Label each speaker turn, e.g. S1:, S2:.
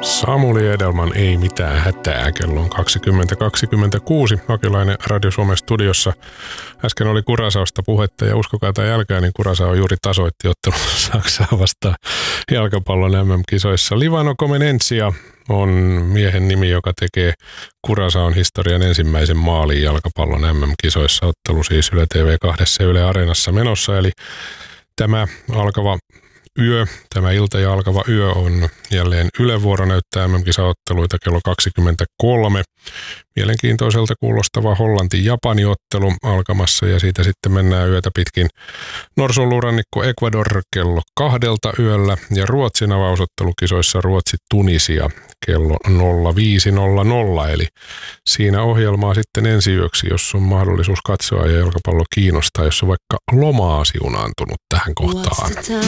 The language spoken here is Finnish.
S1: Samuli Edelman, ei mitään hätää. Kello on 20.26. Hakilainen Radio Suomen studiossa. Äsken oli Curaçaosta puhetta ja uskokaa tai älkää, niin Curaçao juuri tasoitti ottelun Saksaa vastaan jalkapallon MM-kisoissa. Livano Comenencia on miehen nimi, joka tekee Curaçaon historian ensimmäisen maalin jalkapallon MM-kisoissa. Ottelu siis Yle TV2 Yle Areenassa menossa, eli tämä ilta ja alkava yö on jälleen Yle vuoro näyttää MM-kisaotteluita kello 23. Mielenkiintoiselta kuulostava Hollanti-Japani-ottelu alkamassa ja siitä sitten mennään yötä pitkin Norsunluurannikko Ecuador kello 2 yöllä ja Ruotsin avausottelukisoissa Ruotsi-Tunisia kello 05.00. Eli siinä ohjelmaa sitten ensi yöksi, jos on mahdollisuus katsoa ja jalkapallo kiinnostaa, jos on vaikka lomaa siunaantunut tähän kohtaan.